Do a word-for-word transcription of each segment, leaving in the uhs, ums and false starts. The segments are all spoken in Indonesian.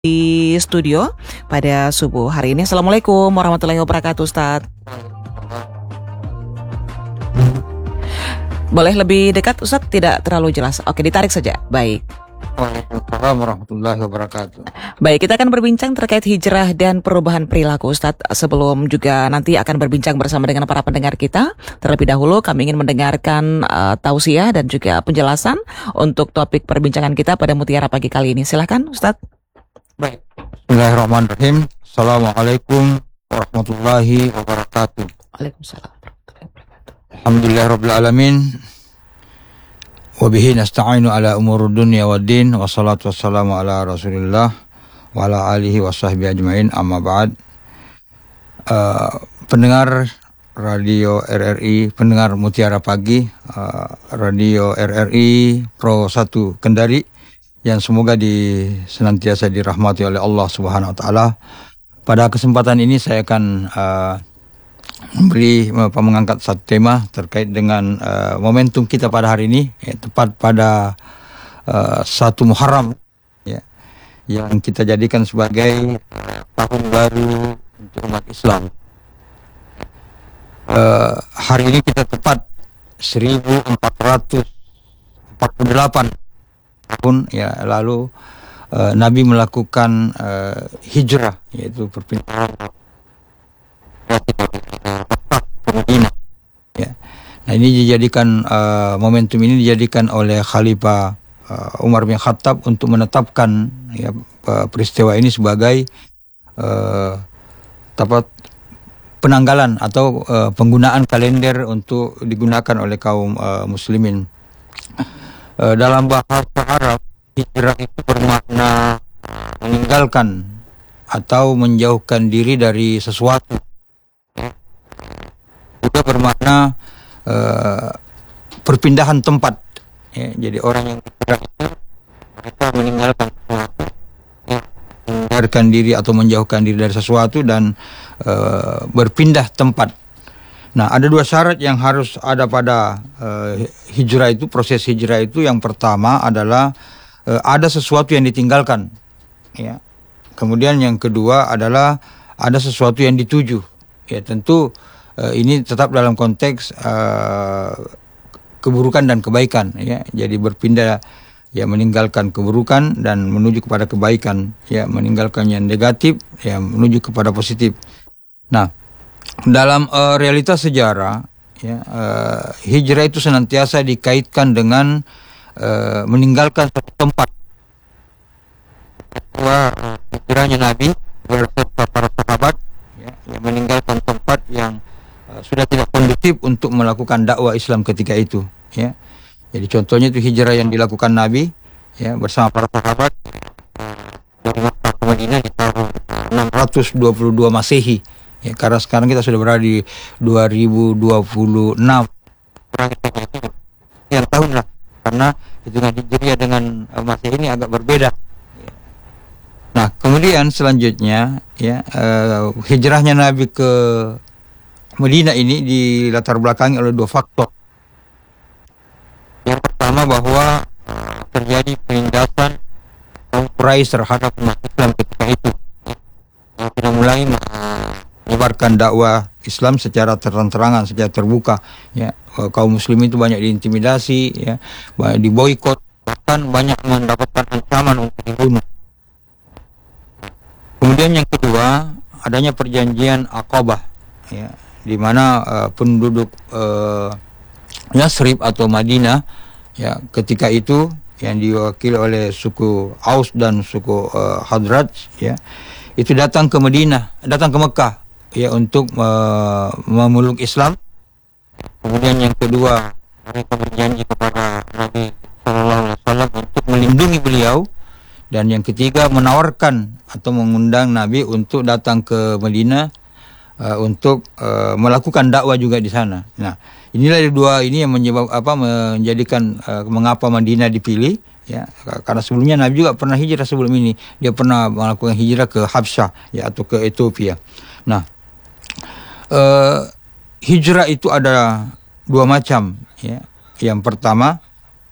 di studio pada subuh hari ini. Assalamualaikum warahmatullahi wabarakatuh, Ustadz. Boleh lebih dekat, Ustadz? Tidak terlalu jelas. Oke, ditarik saja. Baik. Waalaikumsalam warahmatullahi wabarakatuh. Baik, kita akan berbincang terkait hijrah dan perubahan perilaku, Ustadz. Sebelum juga nanti akan berbincang bersama dengan para pendengar kita, terlebih dahulu kami ingin mendengarkan uh, tausiah dan juga penjelasan untuk topik perbincangan kita pada Mutiara Pagi kali ini. Silakan, Ustadz. Baik. Bismillahirrahmanirrahim. Assalamualaikum warahmatullahi wabarakatuh. Waalaikumsalam. Alhamdulillahirabbil alamin. Wa bihi nasta'inu ala umurud dunya waddin, wassalatu wassalamu ala Rasulillah wa ala alihi washabbihi ajmain, amma ba'd. Uh, pendengar Radio R R I, pendengar Mutiara Pagi, uh, Radio R R I Pro satu Kendari, yang semoga di senantiasa dirahmati oleh Allah Subhanahu wa taala. Pada kesempatan ini saya akan uh, memberi uh, mengangkat satu tema terkait dengan uh, momentum kita pada hari ini, ya, tepat pada uh, satu Muharram, ya, yang kita jadikan sebagai tahun baru untuk umat Islam. Uh, hari ini kita tepat seribu empat ratus empat puluh delapan tahun ya lalu uh, Nabi melakukan uh, hijrah, yaitu perpindahan ke Madinah. Ya. Nah, ini dijadikan uh, momentum ini dijadikan oleh Khalifah uh, Umar bin Khattab untuk menetapkan ya, peristiwa ini sebagai uh, tepat penanggalan atau uh, penggunaan kalender untuk digunakan oleh kaum uh, muslimin. Uh, dalam bahasa Arab, hijrah itu bermakna meninggalkan atau menjauhkan diri dari sesuatu. Juga bermakna uh, perpindahan tempat. Ya, jadi orang yang hijrah itu mereka meninggalkan sesuatu, ya, meninggalkan diri atau menjauhkan diri dari sesuatu dan uh, berpindah tempat. Nah, ada dua syarat yang harus ada pada uh, hijrah itu, proses hijrah itu. Yang pertama adalah uh, ada sesuatu yang ditinggalkan, ya. Kemudian yang kedua adalah ada sesuatu yang dituju. Ya, tentu uh, ini tetap dalam konteks uh, keburukan dan kebaikan, ya. Jadi berpindah, ya, meninggalkan keburukan dan menuju kepada kebaikan, ya, meninggalkan yang negatif, ya, menuju kepada positif. Nah, dalam uh, realitas sejarah, ya, uh, hijrah itu senantiasa dikaitkan dengan uh, meninggalkan satu tempat. Bahwa uh, hijrahnya Nabi beserta para sahabat, ya, yang meninggalkan tempat yang uh, sudah tidak kondusif untuk melakukan dakwah Islam ketika itu. Ya. Jadi contohnya itu hijrah yang dilakukan Nabi, ya, bersama para sahabat uh, dari Makkah ke Madinah di tahun enam ratus dua puluh dua Masehi. Ya, karena sekarang kita sudah berada di dua ribu dua puluh enam. Yang tahun lah, karena hitungan Hijriah dengan uh, Masehi ini agak berbeda. Nah, kemudian selanjutnya, ya, uh, hijrahnya Nabi ke Madinah ini dilatar belakangi oleh dua faktor. Yang pertama bahwa uh, terjadi penindasan kaum Quraisy terhadap umat Islam ketika itu. Yang sudah mulai menyebarkan dakwah Islam secara terang-terangan, secara terbuka, ya. Kaum muslimin itu banyak diintimidasi, ya, banyak diboikot, bahkan banyak mendapatkan ancaman untuk dibunuh. Kemudian yang kedua, adanya perjanjian Aqabah, ya, di mana uh, penduduk uh, Yasrib atau Madinah, ya, ketika itu yang diwakili oleh suku Aus dan suku uh, Hadraj, ya, itu datang ke Madinah, datang ke Mekah, ya, untuk uh, memeluk Islam. Kemudian yang kedua, mereka berjanji kepada Nabi Sallallahu Alaihi Wasallam untuk melindungi beliau. Dan yang ketiga, menawarkan atau mengundang Nabi untuk datang ke Madinah uh, untuk uh, melakukan dakwah juga di sana. Nah, inilah dua ini yang menyebab apa menjadikan uh, mengapa Madinah dipilih, ya, karena sebelumnya Nabi juga pernah hijrah sebelum ini. Dia pernah melakukan hijrah ke Habsyah, ya, atau ke Ethiopia. Nah, uh, hijrah itu ada dua macam, ya. Yang pertama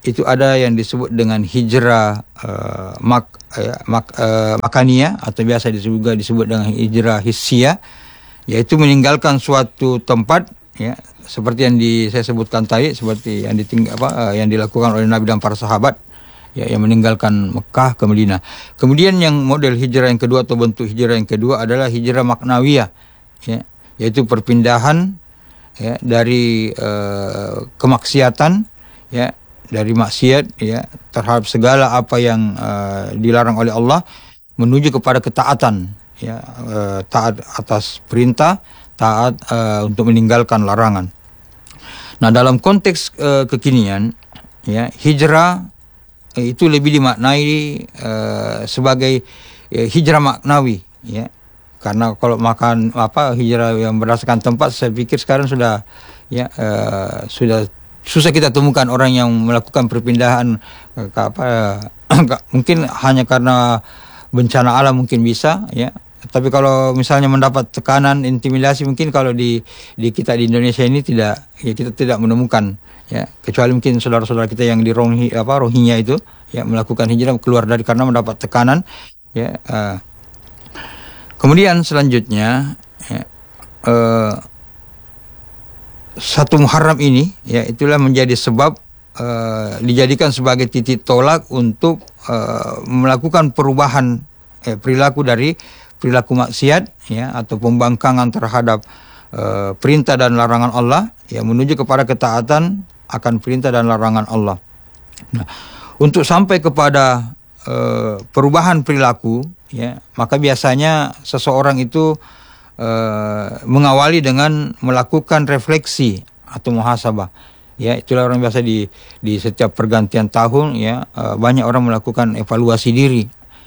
itu ada yang disebut dengan hijrah uh, mak, uh, mak, uh, makania atau biasa juga disebut dengan hijrah hissiyah, yaitu meninggalkan suatu tempat, ya, seperti yang di, saya sebutkan tadi, seperti yang diting, apa, uh, yang dilakukan oleh Nabi dan para sahabat, ya, yang meninggalkan Mekah ke Madinah. Kemudian yang model hijrah yang kedua atau bentuk hijrah yang kedua adalah hijrah maknawiyah, ya, yaitu perpindahan, ya, dari uh, kemaksiatan, ya, dari maksiat, ya, terhadap segala apa yang uh, dilarang oleh Allah menuju kepada ketaatan, ya, uh, taat atas perintah, taat uh, untuk meninggalkan larangan. Nah, dalam konteks uh, kekinian, ya, hijrah uh, itu lebih dimaknai uh, sebagai uh, hijrah maknawi, ya. Karena kalau makan apa hijrah yang berdasarkan tempat, saya pikir sekarang sudah, ya, uh, sudah susah kita temukan orang yang melakukan perpindahan ke apa, mungkin hanya karena bencana alam mungkin bisa, ya. Tapi kalau misalnya mendapat tekanan, intimidasi, mungkin kalau di di kita di Indonesia ini tidak, ya, kita tidak menemukan, ya, kecuali mungkin saudara-saudara kita yang di Rohingya, apa Rohingya itu, ya, melakukan hijrah keluar dari karena mendapat tekanan, ya. Uh, kemudian selanjutnya, ya, uh, satu Muharram ini, ya, itulah menjadi sebab uh, dijadikan sebagai titik tolak untuk uh, melakukan perubahan eh, perilaku dari perilaku maksiat, ya, atau pembangkangan terhadap uh, perintah dan larangan Allah, ya, menuju kepada ketaatan akan perintah dan larangan Allah. Nah, untuk sampai kepada uh, perubahan perilaku, ya, maka biasanya seseorang itu Uh, mengawali dengan melakukan refleksi atau muhasabah, ya. Itulah orang biasa di di setiap pergantian tahun, ya, uh, banyak orang melakukan evaluasi diri,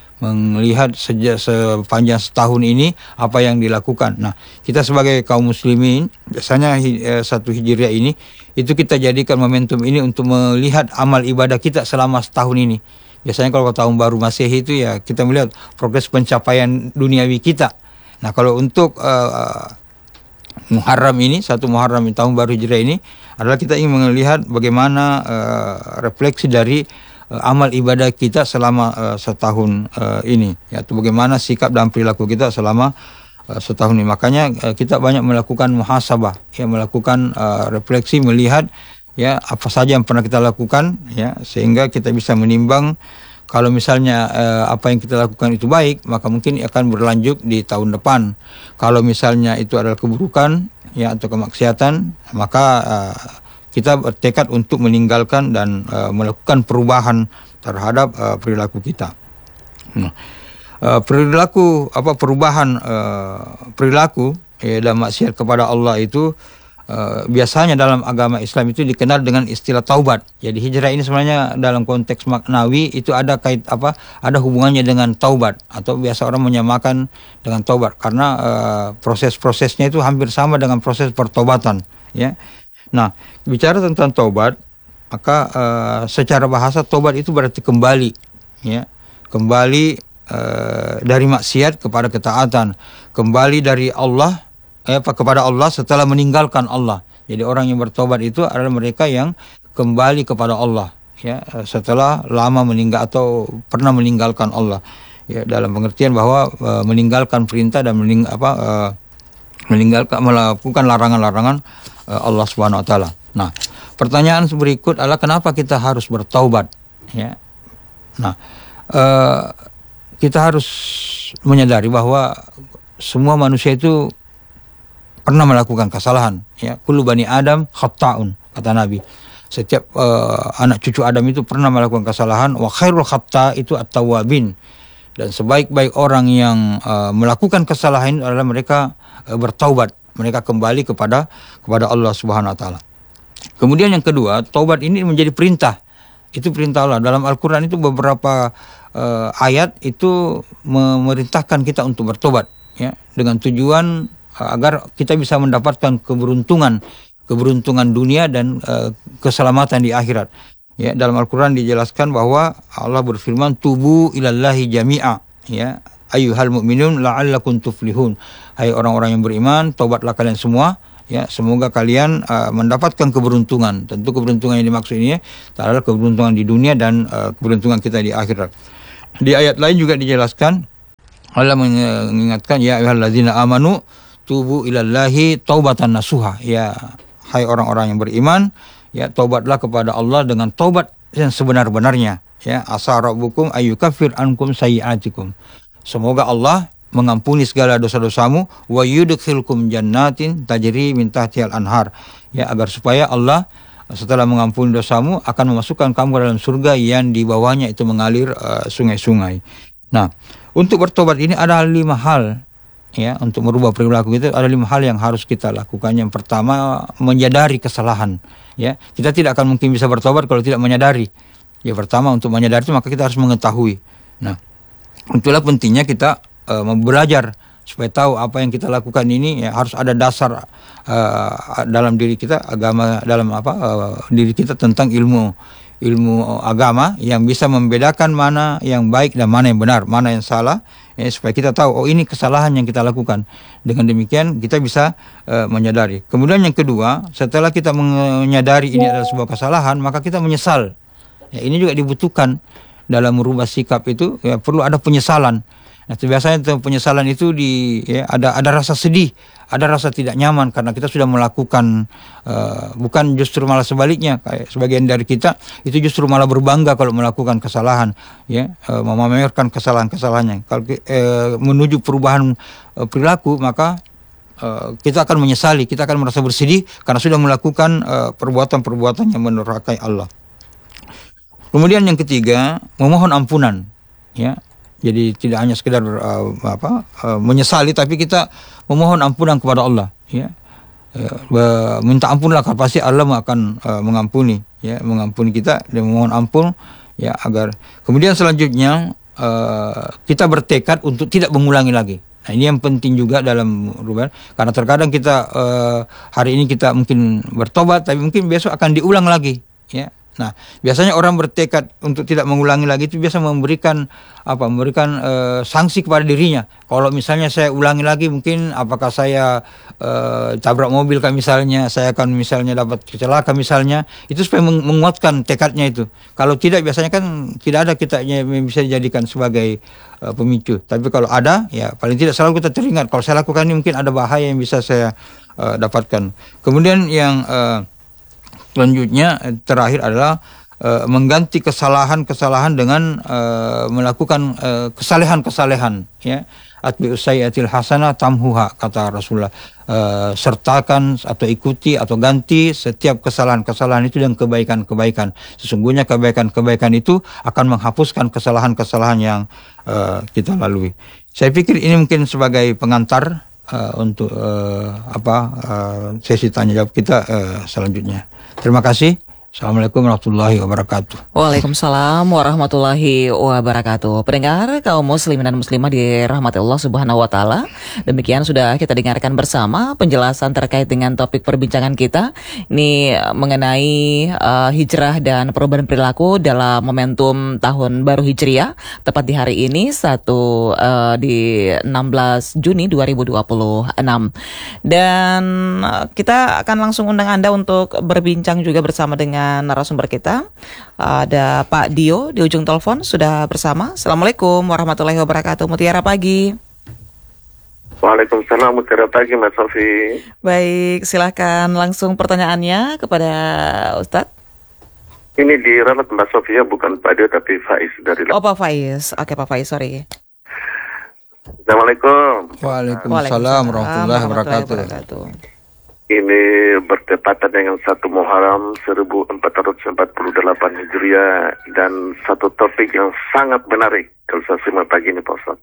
melihat sejak sepanjang setahun ini apa yang dilakukan. Nah, kita sebagai kaum muslimin biasanya uh, satu hijriah ini itu kita jadikan momentum ini untuk melihat amal ibadah kita selama setahun ini. Biasanya kalau tahun baru Masehi itu, ya, kita melihat progres pencapaian duniawi kita. Nah, kalau untuk uh, Muharram ini, satu Muharram tahun baru Hijrah ini adalah kita ingin melihat bagaimana uh, refleksi dari uh, amal ibadah kita selama uh, setahun uh, ini, yaitu bagaimana sikap dan perilaku kita selama uh, setahun ini. Makanya uh, kita banyak melakukan muhasabah, ya, melakukan uh, refleksi, melihat, ya, apa saja yang pernah kita lakukan, ya, sehingga kita bisa menimbang. Kalau misalnya eh, apa yang kita lakukan itu baik, maka mungkin akan berlanjut di tahun depan. Kalau misalnya itu adalah keburukan, ya, atau kemaksiatan, maka eh, kita bertekad untuk meninggalkan dan eh, melakukan perubahan terhadap eh, perilaku kita. Nah, eh, perilaku apa perubahan eh, perilaku, ya, dan maksiat kepada Allah itu Uh, biasanya dalam agama Islam itu dikenal dengan istilah taubat. Jadi hijrah ini sebenarnya dalam konteks maknawi itu ada kait apa? Ada hubungannya dengan taubat, atau biasa orang menyamakan dengan taubat karena uh, proses-prosesnya itu hampir sama dengan proses pertobatan, ya. Nah, bicara tentang taubat, maka uh, secara bahasa taubat itu berarti kembali, ya, kembali uh, dari maksiat kepada ketaatan, kembali dari Allah Eh, kepada Allah setelah meninggalkan Allah. Jadi orang yang bertobat itu adalah mereka yang kembali kepada Allah, ya, setelah lama meninggal atau pernah meninggalkan Allah, ya, dalam pengertian bahwa uh, meninggalkan perintah dan mening, apa uh, meninggalkan melakukan larangan-larangan uh, Allah Subhanahu Wa Taala. Nah, pertanyaan berikut adalah kenapa kita harus bertaubat, ya. Nah, uh, kita harus menyadari bahwa semua manusia itu pernah melakukan kesalahan, ya. Kullu bani Adam khata'un, kata Nabi. Setiap uh, anak cucu Adam itu pernah melakukan kesalahan. Wa khairul khata' itu at-tawwabin. Dan sebaik-baik orang yang uh, melakukan kesalahan adalah mereka uh, bertaubat, mereka kembali kepada kepada Allah Subhanahu Wa Taala. Kemudian yang kedua, taubat ini menjadi perintah. Itu perintah Allah. Dalam Al-Qur'an itu beberapa uh, ayat itu memerintahkan kita untuk bertobat, ya, dengan tujuan agar kita bisa mendapatkan keberuntungan, keberuntungan dunia dan uh, keselamatan di akhirat. Ya, dalam Al-Qur'an dijelaskan bahwa Allah berfirman, tubu ilallahi jami'a, ya, ayyuhal mu'minun la'allakum tuflihun. Hai orang-orang yang beriman, tobatlah kalian semua, Ya, semoga kalian uh, mendapatkan keberuntungan. Tentu keberuntungan yang dimaksud ini adalah keberuntungan di dunia dan uh, keberuntungan kita di akhirat. Di ayat lain juga dijelaskan, Allah mengingatkan, ya ayyuhalladzina amanu tubu ilallahi taubatan nasuha. Ya, hai orang-orang yang beriman, ya taubatlah kepada Allah dengan taubat yang sebenar-benarnya. Ya, asa rabbukum ayyukaffir ankum sayyi'atikum. Semoga Allah mengampuni segala dosa-dosamu, wa yudkhilkum jannatin tajri min tahtihal anhar. Ya, agar supaya Allah setelah mengampuni dosamu akan memasukkan kamu ke dalam surga yang di bawahnya itu mengalir uh, sungai-sungai. Nah, untuk bertobat ini ada lima hal, ya, untuk merubah perilaku itu ada lima hal yang harus kita lakukan. Yang pertama, menyadari kesalahan. Ya, kita tidak akan mungkin bisa bertobat kalau tidak menyadari. Ya, pertama untuk menyadari itu maka kita harus mengetahui. Nah, itulah pentingnya kita Uh, belajar supaya tahu apa yang kita lakukan ini, ya, harus ada dasar uh, dalam diri kita, agama dalam apa uh, diri kita tentang ilmu ilmu agama yang bisa membedakan mana yang baik dan mana yang benar, mana yang salah, ya, supaya kita tahu oh ini kesalahan yang kita lakukan. Dengan demikian kita bisa uh, menyadari. Kemudian yang kedua, setelah kita menyadari ini adalah sebuah kesalahan, maka kita menyesal. Ya, ini juga dibutuhkan dalam merubah sikap itu, ya, perlu ada penyesalan. Nah, biasanya itu penyesalan itu di ya, ada ada rasa sedih, ada rasa tidak nyaman karena kita sudah melakukan, uh, bukan justru malah sebaliknya, kayak sebagian dari kita itu justru malah berbangga kalau melakukan kesalahan, ya, uh, memamerkan kesalahan-kesalahannya. Kalau uh, menuju perubahan uh, perilaku, maka uh, kita akan menyesali, kita akan merasa bersedih karena sudah melakukan uh, perbuatan-perbuatan yang mendurhakai Allah. Kemudian yang ketiga, memohon ampunan, ya. Jadi tidak hanya sekedar uh, apa uh, menyesali, tapi kita memohon ampunan kepada Allah, ya. Uh, minta ampunlah, karena pasti Allah akan uh, mengampuni, ya, mengampuni kita dan memohon ampun, ya, agar kemudian selanjutnya uh, kita bertekad untuk tidak mengulangi lagi. Nah, ini yang penting juga dalam rubah, karena terkadang kita uh, hari ini kita mungkin bertobat, tapi mungkin besok akan diulang lagi, ya. Nah, biasanya orang bertekad untuk tidak mengulangi lagi itu biasa memberikan apa? Memberikan uh, sanksi kepada dirinya. Kalau misalnya saya ulangi lagi, mungkin apakah saya uh, tabrak mobil kan misalnya, saya akan misalnya dapat kecelakaan misalnya, itu supaya meng- menguatkan tekadnya itu. Kalau tidak, biasanya kan tidak ada kita yang bisa dijadikan sebagai uh, pemicu. Tapi kalau ada, ya paling tidak selalu kita teringat, kalau saya lakukan ini mungkin ada bahaya yang bisa saya uh, dapatkan. Kemudian yang uh, selanjutnya terakhir adalah uh, mengganti kesalahan-kesalahan dengan uh, melakukan uh, kesalehan-kesalehan, ya. Atbi'us sayyi'atil hasanah tamhuha, kata Rasulullah. Uh, sertakan atau ikuti atau ganti setiap kesalahan-kesalahan itu dengan kebaikan-kebaikan. Sesungguhnya kebaikan-kebaikan itu akan menghapuskan kesalahan-kesalahan yang uh, kita lalui. Saya pikir ini mungkin sebagai pengantar uh, untuk uh, apa uh, sesi tanya jawab kita uh, selanjutnya. Terima kasih. Assalamualaikum warahmatullahi wabarakatuh. Waalaikumsalam warahmatullahi wabarakatuh. Pendengar kaum muslimin dan muslimah dirahmati Allah Subhanahu wa taala. Demikian sudah kita dengarkan bersama penjelasan terkait dengan topik perbincangan kita ini mengenai uh, hijrah dan perubahan perilaku dalam momentum tahun baru Hijriah, tepat di hari ini satu uh, di enam belas Juni dua ribu dua puluh enam. Dan uh, kita akan langsung undang Anda untuk berbincang juga bersama dengan narasumber kita. Ada Pak Dio di ujung telepon sudah bersama. Assalamualaikum warahmatullahi wabarakatuh. Mutiara pagi. Waalaikumsalam, mutiara pagi Mas Sofi. Baik, silahkan langsung pertanyaannya kepada Ustadz. Ini di ralat Mbak Sofia, bukan Pak Dio tapi Faiz dari. Oh, Pak Faiz. Oke, Pak Faiz, sorry. Assalamualaikum. Waalaikumsalam warahmatullahi wabarakatuh. Ini bertepatan dengan satu Muharram seribu empat ratus empat puluh delapan Hijriah dan satu topik yang sangat menarik kalau saya simak pagi ini Pak Ustaz.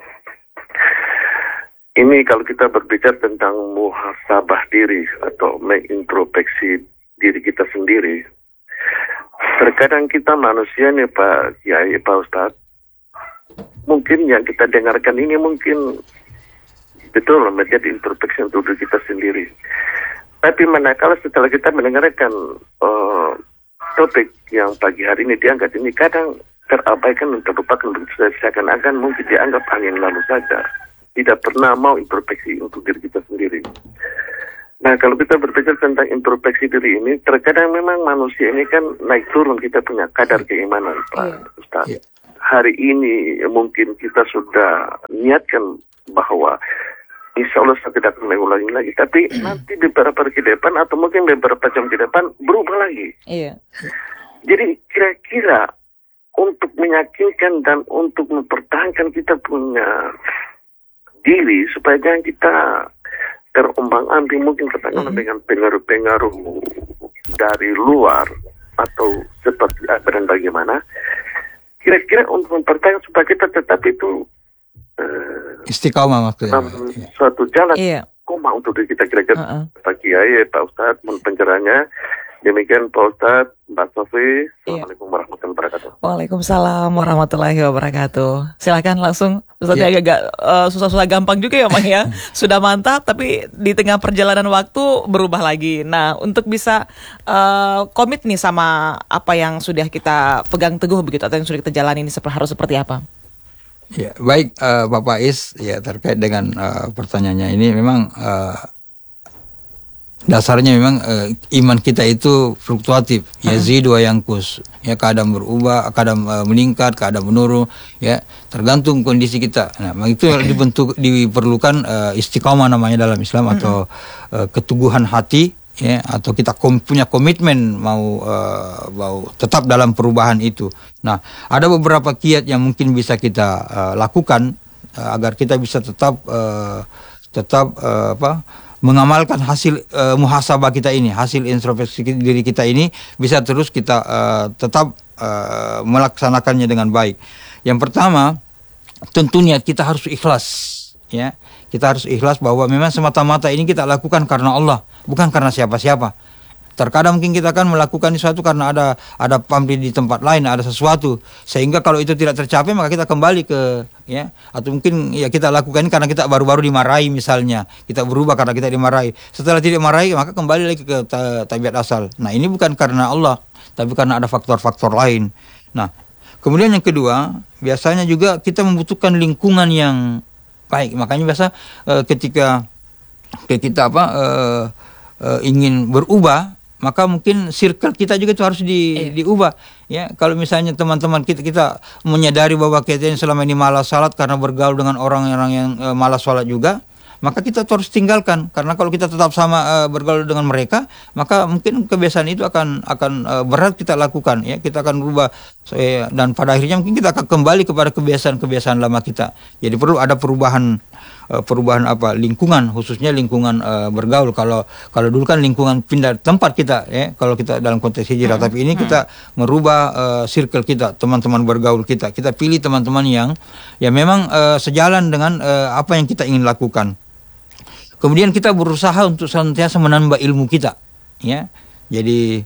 Ini kalau kita berbicara tentang muhasabah diri atau mengintrospeksi diri kita sendiri, terkadang kita manusia nih Pak Kiai, Pak Ustaz, mungkin yang kita dengarkan ini mungkin betul menjadi introspeksi untuk diri kita sendiri. Tapi manakala setelah kita mendengarkan uh, topik yang pagi hari ini diangkat ini, kadang terabaikan dan terlupakan, seakan-akan mungkin dianggap angin lalu saja. Tidak pernah mau introspeksi untuk diri kita sendiri. Nah, kalau kita berbicara tentang introspeksi diri ini, terkadang memang manusia ini kan naik turun, kita punya kadar keimanan, Pak Iya. Ustaz. Iya. Hari ini mungkin kita sudah niatkan bahwa insya Allah saya tidak akan mengulangi lagi. Tapi nanti beberapa hari ke depan atau mungkin beberapa jam ke depan berubah lagi. Iya. Jadi kira-kira untuk meyakinkan dan untuk mempertahankan kita punya diri supaya jangan kita terombang-ambing mungkin katakanlah Mm-hmm. dengan pengaruh-pengaruh dari luar atau seperti apa dan bagaimana. Kira-kira untuk mempertahankan supaya kita tetap itu uh, Istiqomah maksudnya. dalam suatu jalan Iya. koma untuk diri kita kira-kira. Uh-uh. Pak Kiai, Pak Ustadz, mohon pencerahannya. Demikian Pak Ustadz, Mbak Sofi. Assalamualaikum warahmatullahi wabarakatuh. Waalaikumsalam warahmatullahi wabarakatuh. Silakan langsung. Ustaznya Ya. agak uh, susah-susah gampang juga ya, Mang ya. Sudah mantap, tapi di tengah perjalanan waktu berubah lagi. Nah, untuk bisa uh, komit nih sama apa yang sudah kita pegang teguh begitu atau yang sudah kita jalani ini sep- harus seperti apa? Ya, baik eh, Bapak Is, ya terkait dengan eh, pertanyaannya ini memang eh, dasarnya memang eh, iman kita itu fluktuatif, yazidu wa yanqus. Ya, kadang berubah, kadang eh, meningkat, kadang menurun, ya tergantung kondisi kita. Nah, itu yang dibentuk diperlukan eh, istiqamah namanya dalam Islam atau eh, keteguhan hati, ya, atau kita kom, punya komitmen mau uh, mau tetap dalam perubahan itu. Nah, ada beberapa kiat yang mungkin bisa kita uh, lakukan uh, agar kita bisa tetap uh, tetap uh, apa mengamalkan hasil uh, muhasabah kita ini, hasil introspeksi diri kita ini bisa terus kita uh, tetap uh, melaksanakannya dengan baik. Yang pertama, tentu niat kita harus ikhlas, ya. Kita harus ikhlas bahwa memang semata-mata ini kita lakukan karena Allah, bukan karena siapa-siapa. Terkadang mungkin kita akan melakukan sesuatu karena ada ada pamrih di tempat lain, ada sesuatu, sehingga kalau itu tidak tercapai maka kita kembali ke, ya, atau mungkin ya kita lakukan ini karena kita baru-baru dimarahi misalnya, kita berubah karena kita dimarahi. Setelah tidak dimarahi maka kembali lagi ke ta- tabiat asal. Nah, ini bukan karena Allah, tapi karena ada faktor-faktor lain. Nah, kemudian yang kedua, biasanya juga kita membutuhkan lingkungan yang baik. Makanya biasa uh, ketika kita apa uh, uh, ingin berubah, maka mungkin circle kita juga itu harus di, Iya. diubah, ya. Kalau misalnya teman-teman kita kita menyadari bahwa kita ini selama ini malas salat karena bergaul dengan orang-orang yang uh, malas salat juga, maka kita harus tinggalkan. Karena kalau kita tetap sama uh, bergaul dengan mereka, maka mungkin kebiasaan itu akan akan uh, berat kita lakukan, ya. Kita akan berubah, so, ya, dan pada akhirnya mungkin kita akan kembali kepada kebiasaan-kebiasaan lama kita. Jadi perlu ada perubahan uh, perubahan apa lingkungan, khususnya lingkungan uh, bergaul. Kalau kalau dulu kan lingkungan pindah tempat kita, ya, kalau kita dalam konteks hijrah, hmm. tapi ini hmm. kita merubah uh, circle kita, teman-teman bergaul kita. Kita pilih teman-teman yang ya memang uh, sejalan dengan uh, apa yang kita ingin lakukan. Kemudian kita berusaha untuk senantiasa menambah ilmu kita, ya. Jadi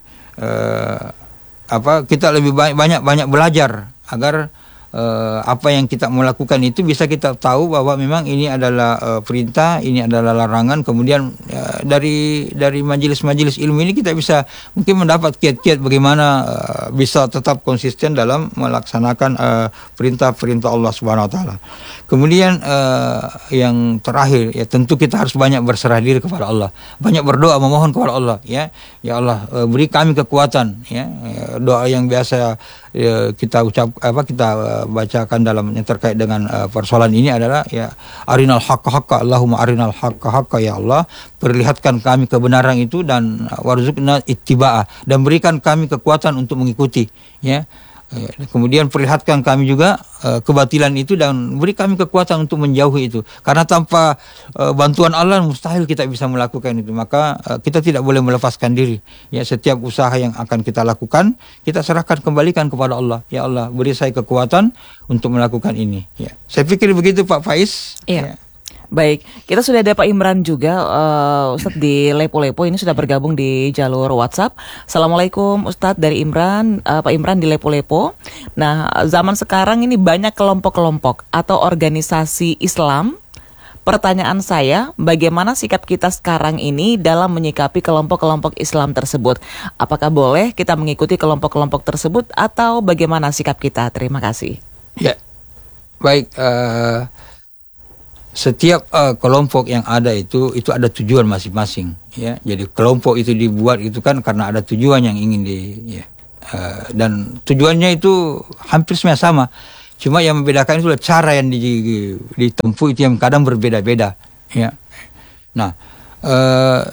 eh, apa kita lebih banyak banyak banyak belajar agar eh, apa yang kita melakukan itu bisa kita tahu bahwa memang ini adalah eh, perintah, ini adalah larangan. Kemudian eh, dari dari majelis-majelis ilmu ini kita bisa mungkin mendapat kiat-kiat bagaimana eh, bisa tetap konsisten dalam melaksanakan eh, perintah-perintah Allah Subhanahu wa taala. Kemudian uh, yang terakhir, ya tentu kita harus banyak berserah diri kepada Allah, banyak berdoa memohon kepada Allah, ya. Ya Allah, uh, beri kami kekuatan, ya. Doa yang biasa uh, kita ucap apa kita uh, bacakan dalam yang terkait dengan uh, persoalan ini adalah ya arinal haqqa haqqa, Allahumma arinal haqqa haqqa, ya Allah, perlihatkan kami kebenaran itu dan warzuqna ittiba'ah, dan berikan kami kekuatan untuk mengikuti, ya. Kemudian perlihatkan kami juga uh, kebatilan itu dan beri kami kekuatan untuk menjauhi itu. Karena tanpa uh, bantuan Allah mustahil kita bisa melakukan itu. Maka uh, kita tidak boleh melepaskan diri. Ya, setiap usaha yang akan kita lakukan, kita serahkan kembalikan kepada Allah. Ya Allah, beri saya kekuatan untuk melakukan ini. Ya, saya pikir begitu Pak Faiz. Iya. Ya. Baik, kita sudah ada Pak Imran juga, uh, Ustadz di Lepo-Lepo ini sudah bergabung di jalur WhatsApp. Assalamualaikum Ustadz dari Imran, uh, Pak Imran di Lepo-Lepo. Nah, zaman sekarang ini banyak kelompok-kelompok atau organisasi Islam. Pertanyaan saya, bagaimana sikap kita sekarang ini dalam menyikapi kelompok-kelompok Islam tersebut? Apakah boleh kita mengikuti kelompok-kelompok tersebut atau bagaimana sikap kita? Terima kasih. Ya, baik. Uh... setiap uh, kelompok yang ada itu itu ada tujuan masing-masing, ya. Jadi kelompok itu dibuat itu kan karena ada tujuan yang ingin di, ya. Uh, dan tujuannya itu hampir semua sama. Cuma yang membedakan itu adalah cara yang ditempuh itu yang kadang berbeda-beda, ya. Nah, uh,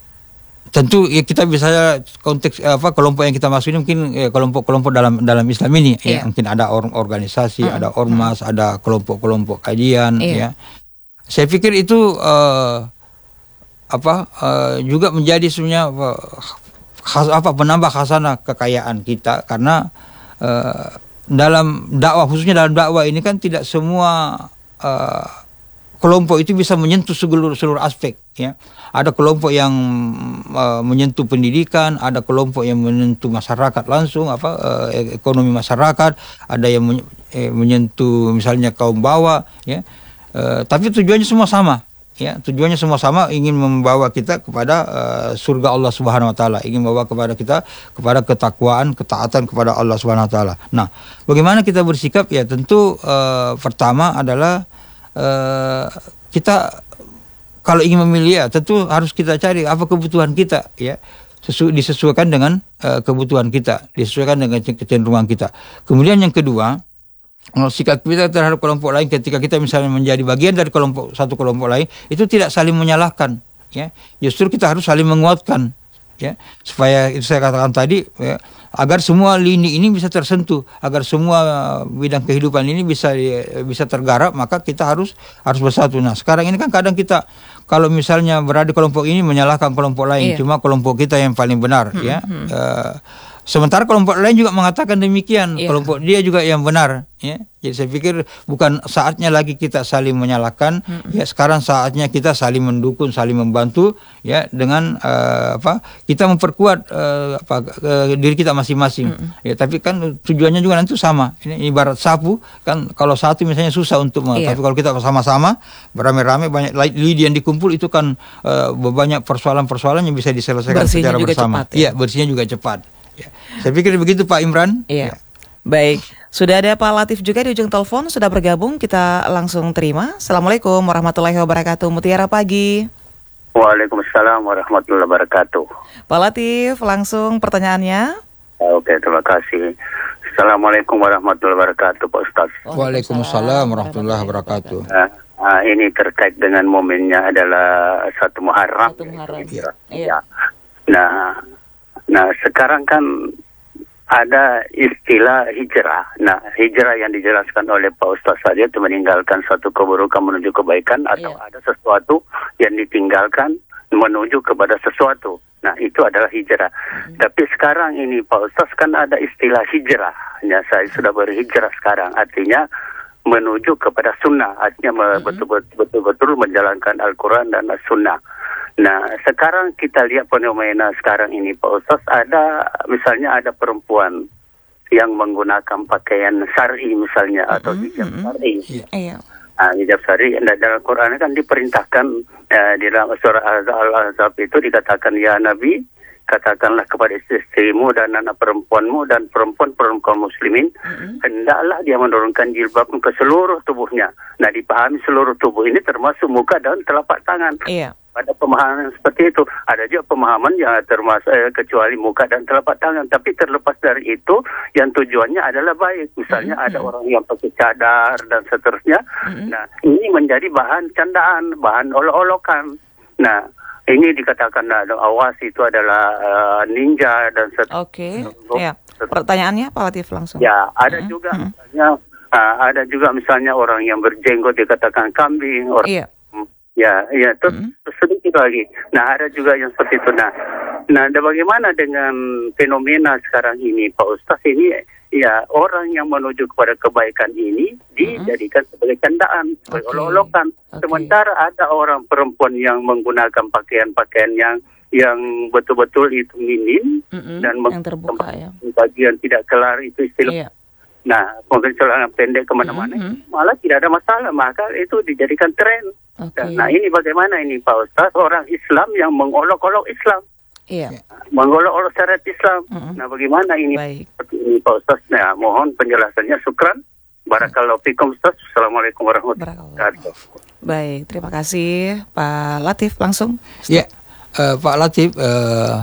tentu ya kita bisa konteks apa kelompok yang kita maksud ini mungkin ya, kelompok-kelompok dalam dalam Islam ini, yeah. ya. Mungkin ada or, organisasi, mm-hmm. ada ormas, mm-hmm. ada kelompok-kelompok kajian, yeah. ya. Saya pikir itu uh, apa uh, juga menjadi sebenarnya uh, khas, apa penambah khasanah kekayaan kita karena uh, dalam dakwah, khususnya dalam dakwah ini kan tidak semua uh, kelompok itu bisa menyentuh seluruh seluruh aspek, ya. Ada kelompok yang uh, menyentuh pendidikan, ada kelompok yang menyentuh masyarakat langsung, apa uh, ekonomi masyarakat, ada yang men, eh, menyentuh misalnya kaum bawah, ya. Uh, tapi tujuannya semua sama, ya. Tujuannya semua sama, ingin membawa kita kepada uh, surga Allah Subhanahu wa taala, ingin membawa kepada kita kepada ketakwaan, ketaatan kepada Allah Subhanahu wa taala. Nah, bagaimana kita bersikap? Ya tentu uh, pertama adalah uh, kita kalau ingin memilih, ya tentu harus kita cari apa kebutuhan kita, ya. Sesu, disesuaikan dengan uh, kebutuhan kita, disesuaikan dengan kecenderungan kita. Kemudian yang kedua, sikap kita terhadap kelompok lain ketika kita misalnya menjadi bagian dari kelompok satu kelompok lain itu tidak saling menyalahkan, ya. Justru kita harus saling menguatkan, ya, supaya itu saya katakan tadi, ya, agar semua lini ini bisa tersentuh, agar semua bidang kehidupan ini bisa bisa tergarap, maka kita harus harus bersatu. Nah, sekarang ini kan kadang kita kalau misalnya berada di kelompok ini menyalahkan kelompok lain, iya. Cuma kelompok kita yang paling benar, hmm, ya. Hmm. Uh, Sementara kelompok lain juga mengatakan demikian, yeah. Kelompok dia juga yang benar, ya. Jadi saya pikir bukan saatnya lagi kita saling menyalahkan, mm-hmm. ya. Sekarang saatnya kita saling mendukung, saling membantu, ya, dengan uh, apa? Kita memperkuat uh, apa uh, diri kita masing-masing, mm-hmm. ya. Tapi kan tujuannya juga nanti sama. Ini ibarat sapu, kan kalau satu misalnya susah untuk, yeah. Tapi kalau kita sama-sama beramai-ramai banyak lidi yang dikumpul itu kan uh, banyak persoalan-persoalan yang bisa diselesaikan bersihnya secara bersama. Iya, ya, bersihnya juga cepat. Ya. Saya pikir begitu Pak Imran. Iya. Ya. Baik, sudah ada Pak Latif juga di ujung telepon, sudah bergabung, kita langsung terima. Assalamualaikum warahmatullahi wabarakatuh. Mutiara pagi. Waalaikumsalam warahmatullahi wabarakatuh. Pak Latif, langsung pertanyaannya. Oke, terima kasih. Assalamualaikum warahmatullahi wabarakatuh Pak Ustaz. Waalaikumsalam warahmatullahi wabarakatuh. Nah, nah, ini terkait dengan momennya adalah satu Muharram. Satu Muharram. Ya. Ya. Nah. Nah, sekarang kan ada istilah hijrah. Nah, hijrah yang dijelaskan oleh Pak Ustaz saja itu meninggalkan suatu keburukan menuju kebaikan, atau yeah. ada sesuatu yang ditinggalkan menuju kepada sesuatu. Nah, itu adalah hijrah. Mm-hmm. Tapi sekarang ini Pak Ustaz kan ada istilah hijrah. Ya, saya sudah berhijrah sekarang. Artinya menuju kepada sunnah. Artinya mm-hmm. betul-betul menjalankan Al-Quran dan As-Sunnah. Nah, sekarang kita lihat fenomena sekarang ini Pak Ustaz, ada misalnya ada perempuan yang menggunakan pakaian syar'i misalnya, mm-hmm. atau hijab syar'i. Iya. Nah, hijab syar'i dalam Quran kan diperintahkan, eh, di dalam surah Al-Ahzab itu dikatakan, ya Nabi, katakanlah kepada istri-istrimu dan anak perempuanmu dan perempuan-perempuan muslimin, mm-hmm. hendaklah dia menurunkan jilbab ke seluruh tubuhnya. Nah, dipahami seluruh tubuh ini termasuk muka dan telapak tangan. Iya. Ada pemahaman seperti itu. Ada juga pemahaman yang termasuk eh, kecuali muka dan telapak tangan. Tapi terlepas dari itu, yang tujuannya adalah baik. Misalnya mm-hmm. ada orang yang pakai cadar dan seterusnya. Mm-hmm. Nah, ini menjadi bahan candaan, bahan olok-olokan. Nah, ini dikatakan, nah, awas itu adalah uh, ninja dan seterusnya. Oke. Okay. Ya. Pertanyaannya Pak Latif langsung. Ya, ada mm-hmm. juga misalnya uh, ada juga misalnya orang yang berjenggot dikatakan kambing. Orang iya. Ya, ya, terus mm-hmm. sedikit lagi. Nah, ada juga yang seperti itu. Nah, nah, bagaimana dengan fenomena sekarang ini, Pak Ustaz? Ini, ya, orang yang menuju kepada kebaikan ini dijadikan mm-hmm. sebagai candaan, sebagai okay. olok-olokan. Okay. Sementara ada orang perempuan yang menggunakan pakaian-pakaian yang yang betul-betul itu minim mm-hmm. dan yang terbuka, ya. Bagian tidak kelar itu istilah. Yeah. Nah, mungkin celana pendek kemana-mana, mm-hmm. malah tidak ada masalah, maka itu dijadikan tren. Okay. Nah, ini bagaimana ini Pak Ustaz, orang Islam yang mengolok-olok Islam, iya. mengolok-olok syariat Islam. Mm-hmm. Nah, bagaimana ini Baik. seperti ini Pak Ustaz? Nah, mohon penjelasannya, syukran. Barakallahu fikum Ustaz. Assalamualaikum warahmatullahi wabarakatuh. Baik, terima kasih Pak Latif langsung. Ya, uh, Pak Latif, uh,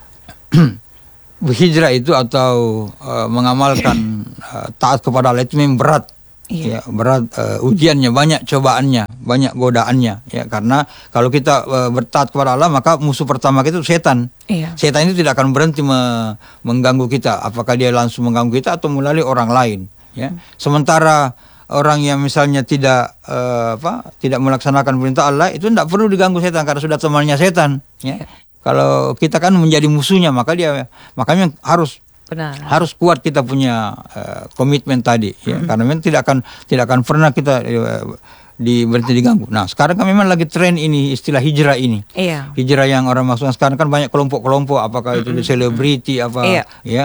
berhijrah itu atau uh, mengamalkan uh, taat kepada Allah itu memang berat. Iya. Ya, berat uh, ujiannya, banyak cobaannya, banyak godaannya. Ya, karena kalau kita uh, bertaat kepada Allah, maka musuh pertama kita itu setan. Iya. Setan itu tidak akan berhenti me mengganggu kita. Apakah dia langsung mengganggu kita atau melalui orang lain. Ya, sementara orang yang misalnya tidak uh, apa tidak melaksanakan perintah Allah itu tidak perlu diganggu setan karena sudah temannya setan. Ya, kalau kita kan menjadi musuhnya maka dia makanya harus Benar. harus kuat kita punya uh, komitmen tadi. Ya, mm-hmm. Karena memang tidak akan tidak akan pernah kita uh, di berhenti diganggu. Nah, sekarang kan memang lagi tren ini istilah hijrah ini. Iya. Hijrah yang orang maksudnya sekarang kan banyak kelompok-kelompok, apakah itu selebriti apa iya. ya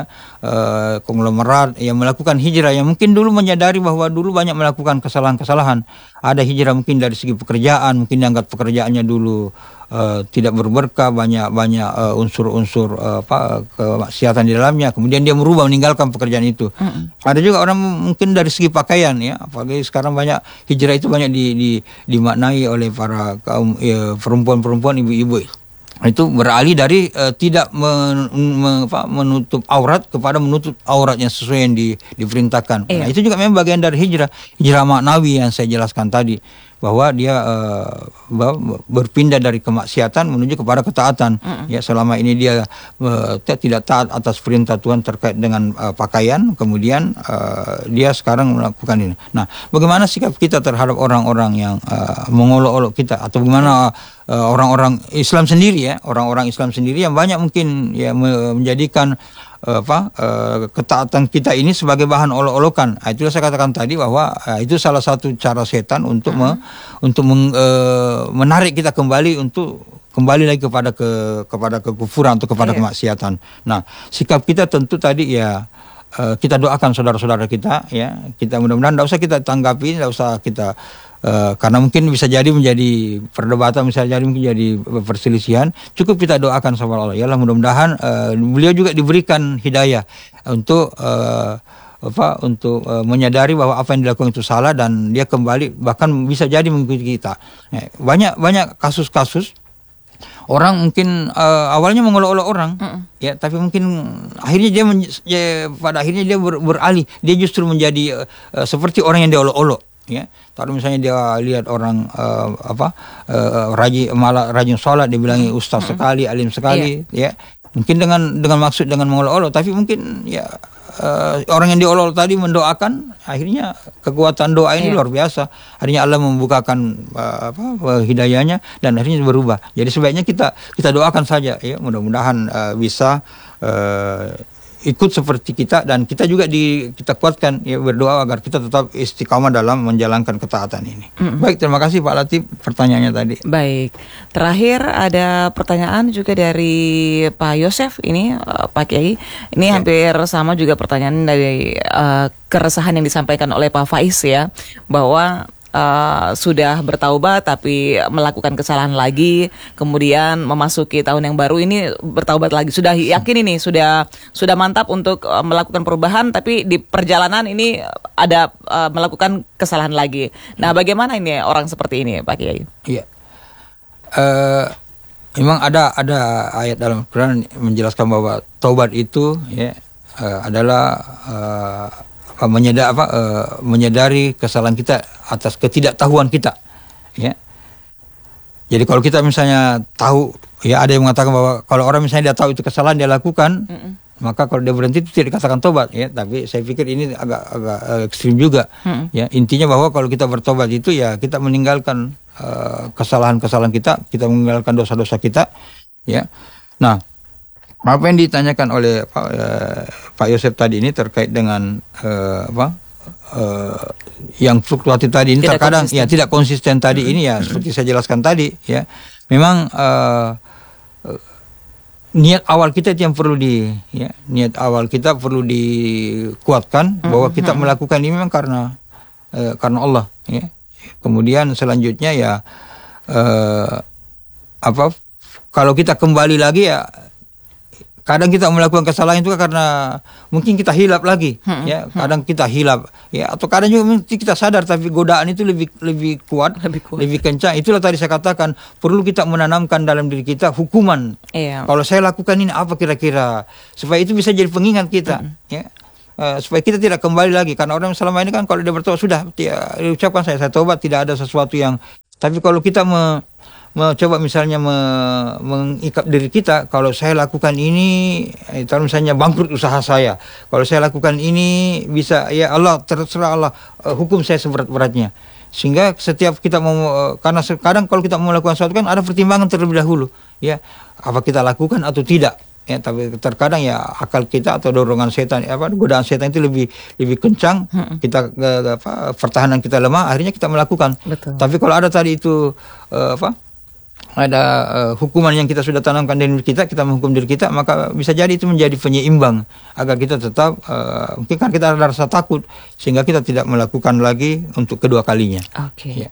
uh, konglomerat yang melakukan hijrah yang mungkin dulu menyadari bahwa dulu banyak melakukan kesalahan-kesalahan. Ada hijrah mungkin dari segi pekerjaan, mungkin dianggap pekerjaannya dulu Uh, tidak berberkah, banyak banyak uh, unsur-unsur uh, apa kemaksiatan di dalamnya. Kemudian dia merubah meninggalkan pekerjaan itu. Mm-hmm. Ada juga orang mungkin dari segi pakaian ya, apalagi sekarang banyak hijrah itu banyak di, di, dimaknai oleh para kaum ya, perempuan-perempuan, ibu-ibu. Itu beralih dari uh, tidak men, men, apa, menutup aurat kepada menutup auratnya sesuai yang di, diperintahkan. Iya. Nah, itu juga memang bagian dari hijrah, hijrah maknawi yang saya jelaskan tadi. Bahwa dia uh, berpindah dari kemaksiatan menuju kepada ketaatan. Mm-hmm. Ya, selama ini dia uh, tidak taat atas perintah Tuhan terkait dengan uh, pakaian, kemudian uh, dia sekarang melakukan ini. Nah, bagaimana sikap kita terhadap orang-orang yang uh, mengolok-olok kita, atau bagaimana uh, orang-orang Islam sendiri ya, orang-orang Islam sendiri yang banyak mungkin ya menjadikan apa uh, ketaatan kita ini sebagai bahan olok-olokan. Nah, itulah saya katakan tadi bahwa uh, itu salah satu cara setan untuk uh-huh. me, untuk meng, uh, menarik kita kembali untuk kembali lagi kepada ke kepada kekufuran atau kepada yeah. kemaksiatan. Nah, sikap kita tentu tadi ya uh, kita doakan saudara-saudara kita ya. Kita mudah-mudahan tidak usah kita tanggapi, tidak usah kita Uh, karena mungkin bisa jadi menjadi perdebatan, bisa jadi mungkin jadi perselisihan. Cukup kita doakan sama Allah. Ya Allah, mudah-mudahan uh, beliau juga diberikan hidayah untuk uh, apa untuk uh, menyadari bahwa apa yang dilakukan itu salah dan dia kembali bahkan bisa jadi mengikuti kita. Ya, banyak banyak kasus-kasus orang mungkin uh, awalnya mengolok-olok orang, mm-mm. ya, tapi mungkin akhirnya dia, men- ya, pada akhirnya dia ber- beralih, dia justru menjadi uh, seperti orang yang diolok-olok. Ya, kalau misalnya dia lihat orang uh, apa uh, rajin malah rajin sholat, dibilangi ustaz mm-hmm. sekali, alim sekali, yeah. ya, mungkin dengan dengan maksud dengan mengolok-olok, tapi mungkin ya uh, orang yang diolok tadi mendoakan, akhirnya kekuatan doa ini yeah. luar biasa. Akhirnya Allah membukakan uh, apa hidayahnya dan akhirnya berubah. Jadi sebaiknya kita kita doakan saja, ya, mudah-mudahan uh, bisa uh, ikut seperti kita dan kita juga di kita kuatkan ya berdoa agar kita tetap istiqamah dalam menjalankan ketaatan ini. Mm-hmm. Baik, terima kasih Pak Latif pertanyaannya tadi. Baik, terakhir ada pertanyaan juga dari Pak Yosef ini uh, Pak Kiai. Ini ya. Hampir sama juga pertanyaan dari uh, keresahan yang disampaikan oleh Pak Faiz ya, bahwa Uh, sudah bertaubat tapi melakukan kesalahan lagi, kemudian memasuki tahun yang baru ini bertaubat lagi, sudah yakin ini sudah sudah mantap untuk uh, melakukan perubahan, tapi di perjalanan ini ada uh, melakukan kesalahan lagi. Nah, bagaimana ini orang seperti ini, Pak Kiai? Iya, uh, memang ada ada ayat dalam Al-Quran menjelaskan bahwa taubat itu ya uh, adalah uh, Menyadari, apa, uh, menyadari kesalahan kita atas ketidaktahuan kita, ya. Jadi kalau kita misalnya tahu, ya ada yang mengatakan bahwa kalau orang misalnya dia tahu itu kesalahan dia lakukan, mm-mm. maka kalau dia berhenti itu tidak dikatakan tobat, ya. Tapi saya pikir ini agak agak uh, ekstrim juga, mm-mm. ya. Intinya bahwa kalau kita bertobat itu ya kita meninggalkan uh, kesalahan-kesalahan kita, kita meninggalkan dosa-dosa kita, ya. Nah, apa yang ditanyakan oleh Pak, uh, Pak Yosef tadi ini terkait dengan uh, apa uh, yang fluktuatif tadi ini, tidak terkadang konsisten. ya tidak konsisten tadi ini ya seperti saya jelaskan tadi, ya memang uh, uh, niat awal kita itu yang perlu di ya niat awal kita perlu dikuatkan bahwa kita melakukan ini memang karena uh, karena Allah, ya. Kemudian selanjutnya ya uh, apa kalau kita kembali lagi ya kadang kita melakukan kesalahan itu karena mungkin kita hilap lagi, hmm, ya. Kadang kita hilap, ya. Atau kadang juga mungkin kita sadar, tapi godaan itu lebih lebih kuat, lebih, kuat. lebih kencang. Itulah tadi saya katakan perlu kita menanamkan dalam diri kita hukuman. Iya. Kalau saya lakukan ini apa kira-kira, supaya itu bisa jadi pengingat kita, hmm. ya. Uh, supaya kita tidak kembali lagi. Karena orang selama ini kan kalau dia bertobat sudah, dia ucapkan saya saya tobat, tidak ada sesuatu yang. Tapi kalau kita me mencoba misalnya me, mengikat diri kita, kalau saya lakukan ini, kalau misalnya bangkrut usaha saya, kalau saya lakukan ini bisa, ya Allah, terserah Allah, uh, hukum saya seberat-beratnya. Sehingga setiap kita mau, uh, karena kadang kalau kita mau melakukan sesuatu kan ada pertimbangan terlebih dahulu, ya, apa kita lakukan atau tidak. Ya, tapi terkadang ya akal kita atau dorongan setan, apa godaan setan itu lebih lebih kencang, hmm. kita uh, apa pertahanan kita lemah, akhirnya kita melakukan. Betul. Tapi kalau ada tadi itu uh, apa ada uh, hukuman yang kita sudah tanamkan di diri kita, kita menghukum diri kita, maka bisa jadi itu menjadi penyeimbang agar kita tetap uh, mungkin kan kita ada rasa takut sehingga kita tidak melakukan lagi untuk kedua kalinya. Oke. Okay. Ya.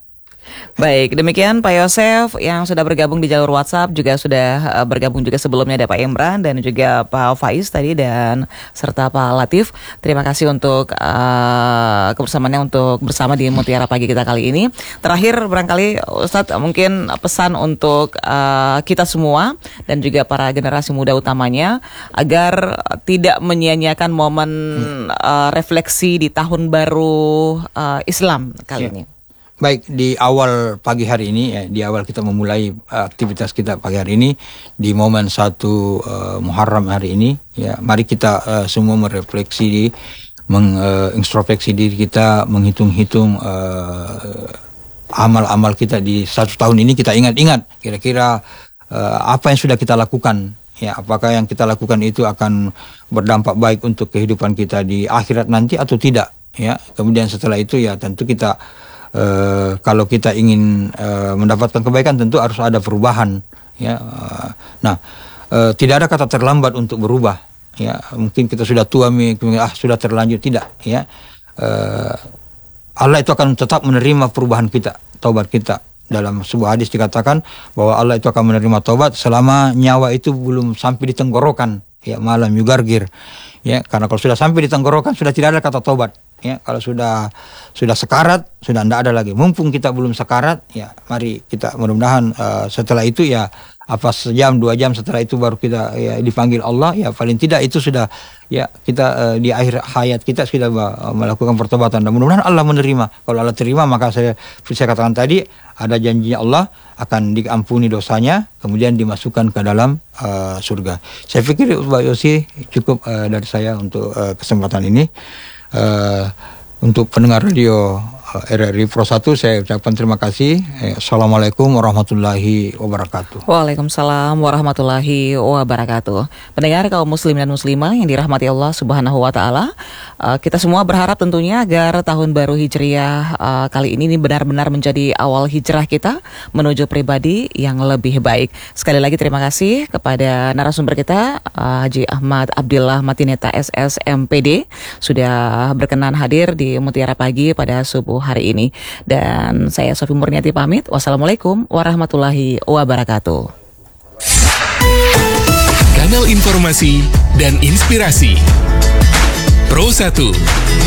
Baik, demikian Pak Yosef yang sudah bergabung di jalur WhatsApp, juga sudah uh, bergabung juga sebelumnya ada Pak Imran dan juga Pak Faiz tadi dan serta Pak Latif. Terima kasih untuk uh, kebersamaannya untuk bersama di Mutiara Pagi kita kali ini. Terakhir barangkali Ustadz mungkin pesan untuk uh, kita semua dan juga para generasi muda utamanya agar tidak menyia-nyiakan momen uh, refleksi di tahun baru uh, Islam kali yeah. ini. Baik, di awal pagi hari ini, ya, di awal kita memulai aktivitas kita pagi hari ini, di momen satu uh, Muharram hari ini, ya, mari kita uh, semua merefleksi, di, mengintrospeksi uh, diri kita, menghitung-hitung uh, amal-amal kita di satu tahun ini. Kita ingat-ingat kira-kira uh, apa yang sudah kita lakukan, ya, apakah yang kita lakukan itu akan berdampak baik untuk kehidupan kita di akhirat nanti atau tidak, ya. Kemudian setelah itu ya tentu kita Uh, kalau kita ingin uh, mendapatkan kebaikan tentu harus ada perubahan, ya. Uh, nah, uh, tidak ada kata terlambat untuk berubah, ya. Mungkin kita sudah tua, ah sudah terlanjur, tidak, ya. Uh, Allah itu akan tetap menerima perubahan kita, taubat kita. Dalam sebuah hadis dikatakan bahwa Allah itu akan menerima taubat selama nyawa itu belum sampai di tenggorokan, ya, malam yugargir, ya. Karena kalau sudah sampai di tenggorokan sudah tidak ada kata taubat. Ya, kalau sudah sudah sekarat sudah tidak ada lagi. Mumpung kita belum sekarat, ya mari kita mudah-mudahan uh, setelah itu ya apa sejam dua jam setelah itu baru kita ya, dipanggil Allah, ya paling tidak itu sudah ya kita uh, di akhir hayat kita sudah uh, melakukan pertobatan dan mudah-mudahan Allah menerima. Kalau Allah terima maka saya saya katakan tadi ada janji Allah akan diampuni dosanya kemudian dimasukkan ke dalam uh, surga. Saya pikir Pak Yosi cukup uh, dari saya untuk uh, kesempatan ini. Uh, untuk pendengar radio uh, R R I Pro satu saya ucapkan terima kasih. eh, Assalamualaikum warahmatullahi wabarakatuh. Waalaikumsalam warahmatullahi wabarakatuh. Pendengar kaum muslim dan muslimah yang dirahmati Allah Subhanahu wa taala, uh, kita semua berharap tentunya agar tahun baru Hijriah uh, kali ini benar-benar menjadi awal hijrah kita menuju pribadi yang lebih baik. Sekali lagi terima kasih kepada narasumber kita uh, Haji Ahmad Abdillah Matineta S S M P D sudah berkenan hadir di Mutiara Pagi pada subuh hari ini. Dan saya Sofi Murniati pamit. Wassalamualaikum warahmatullahi wabarakatuh. Kanal informasi dan inspirasi Pro satu.